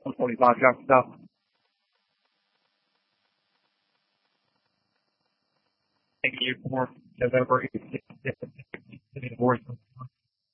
125 这样子的。Thank you for November 18th.